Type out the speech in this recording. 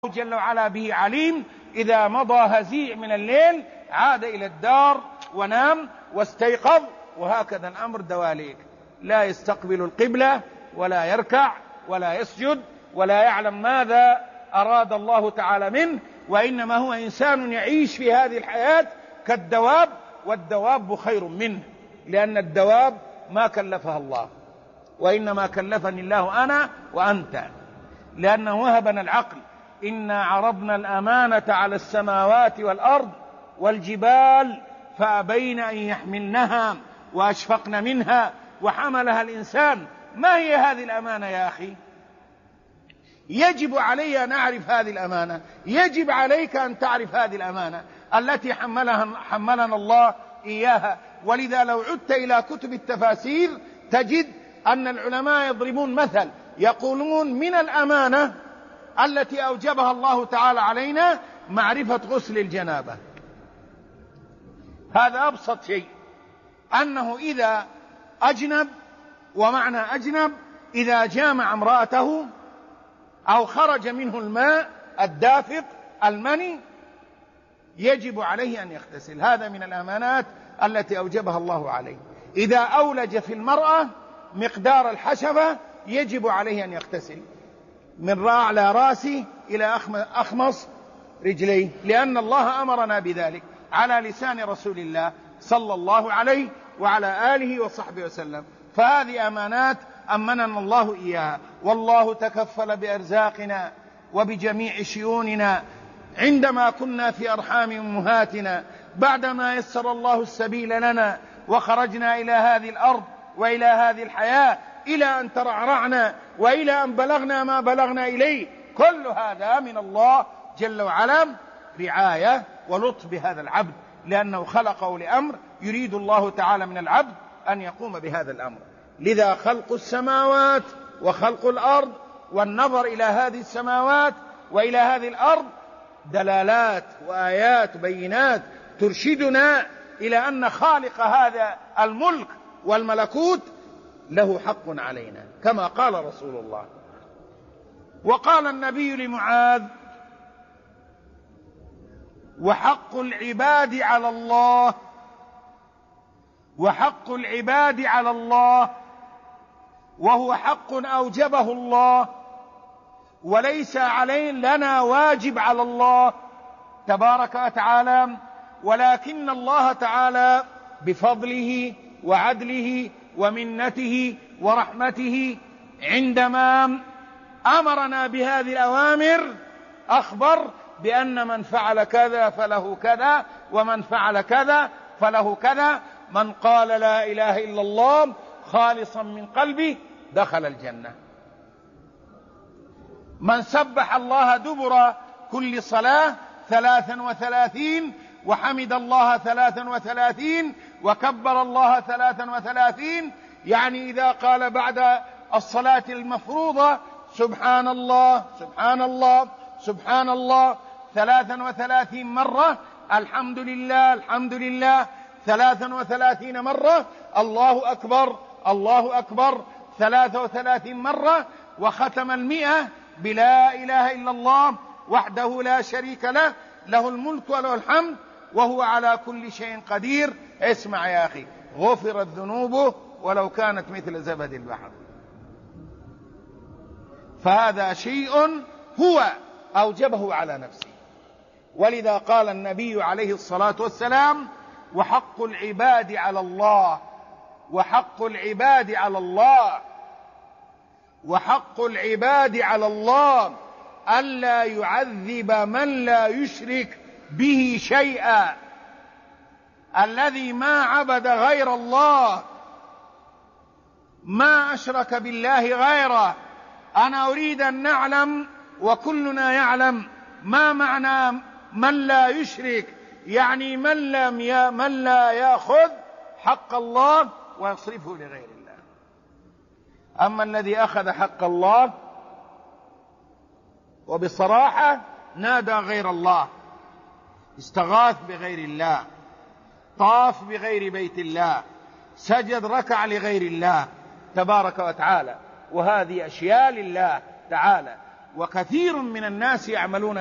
جل وعلا به عليم. إذا مضى هزيع من الليل عاد إلى الدار ونام واستيقظ، وهكذا الأمر دواليك، لا يستقبل القبلة ولا يركع ولا يسجد ولا يعلم ماذا أراد الله تعالى منه، وإنما هو إنسان يعيش في هذه الحياة كالدواب، والدواب خير منه، لأن الدواب ما كلفها الله، وإنما كلفني الله أنا وأنت، لأنه وهبنا العقل. إنا عرضنا الأمانة على السماوات والأرض والجبال فأبين أن يحملنها وأشفقن منها وحملها الإنسان. ما هي هذه الأمانة يا أخي؟ يجب علي أن أعرف هذه الأمانة، يجب عليك أن تعرف هذه الأمانة التي حملنا الله إياها. ولذا لو عدت إلى كتب التفاسير تجد أن العلماء يضربون مثل، يقولون من الأمانة التي أوجبها الله تعالى علينا معرفة غسل الجنابة. هذا أبسط شيء، أنه إذا أجنب، ومعنى أجنب إذا جامع امرأته أو خرج منه الماء الدافق المني يجب عليه أن يغتسل. هذا من الأمانات التي أوجبها الله عليه. إذا أولج في المرأة مقدار الحشفة يجب عليه أن يغتسل من أعلى راسه إلى أخمص رجليه، لأن الله أمرنا بذلك على لسان رسول الله صلى الله عليه وعلى آله وصحبه وسلم. فهذه أمانات أمننا الله إياها، والله تكفل بأرزاقنا وبجميع شؤوننا عندما كنا في أرحام أمهاتنا، بعدما يسر الله السبيل لنا وخرجنا إلى هذه الأرض وإلى هذه الحياة، إلى أن ترعرعنا وإلى أن بلغنا ما بلغنا إليه. كل هذا من الله جل وعلا رعاية ولطف بهذا العبد، لأنه خلقه لأمر يريد الله تعالى من العبد أن يقوم بهذا الأمر. لذا خلق السماوات وخلق الأرض والنظر إلى هذه السماوات وإلى هذه الأرض دلالات وآيات بينات ترشدنا إلى أن خالق هذا الملك والملكوت له حق علينا، كما قال رسول الله. وقال النبي لمعاذ: وحق العباد على الله، وحق العباد على الله، وهو حق أوجبه الله، وليس علينا لنا واجب على الله تبارك وتعالى، ولكن الله تعالى بفضله وعدله ومنته ورحمته عندما أمرنا بهذه الأوامر أخبر بأن من فعل كذا فله كذا، ومن فعل كذا فله كذا. من قال لا إله إلا الله خالصا من قلبه دخل الجنة. من سبح الله دبر كل صلاة 33 وحمد الله 33 وكبر الله 33، يعني إذا قال بعد الصلاة المفروضة سبحان الله سبحان الله سبحان الله 33 مرة، الحمد لله الحمد لله 33 مرة، الله أكبر الله أكبر 33 مرة، وختم 100 بلا إله إلا الله وحده لا شريك له، له الملك وله الحمد وهو على كل شيء قدير. اسمع يا أخي: غفرت ذنوبه ولو كانت مثل زبد البحر. فهذا شيء هو أوجبه على نفسه. ولذا قال النبي عليه الصلاة والسلام: وحق العباد على الله، وحق العباد على الله، وحق العباد على الله ألا يعذب من لا يشرك به شيئا. الذي ما عبد غير الله، ما أشرك بالله غيره. أنا أريد أن نعلم وكلنا يعلم ما معنى من لا يشرك، يعني من لا يأخذ حق الله ويصرفه لغير الله. أما الذي أخذ حق الله وبصراحة نادى غير الله، استغاث بغير الله، طاف بغير بيت الله، سجد ركع لغير الله تبارك وتعالى، وهذه أشياء لله تعالى. وكثير من الناس يعملون